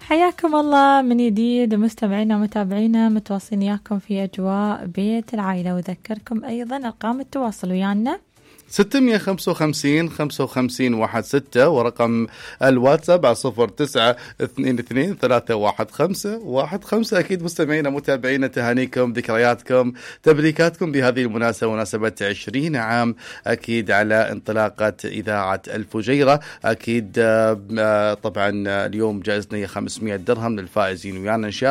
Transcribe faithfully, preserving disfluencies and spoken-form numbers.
حياكم الله من جديد مستمعينا ومتابعينا، متواصلين وياكم في أجواء بيت العائلة. وذكركم أيضا أرقام التواصل ويانا ستمية خمسة وخمسين خمسة وخمسين واحد ستة، ورقم الواتساب على صفر تسعة اثنين اثنين ثلاثة واحد خمسة واحد خمسة. أكيد مستمعينا متابعينا، تهانيكم، ذكرياتكم، تبريكاتكم بهذه المناسبة، مناسبة عشرين عام أكيد على انطلاقة إذاعة الفجيرة. أكيد طبعا اليوم جائزتنا هي خمسمية درهم للفائزين ويانا إن شاء